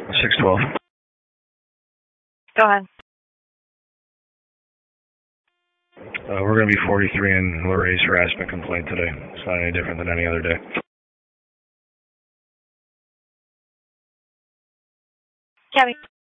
612. Go ahead. We're going to be 43 in Lorraine's harassment complaint today. It's not any different than any other day. Cabby.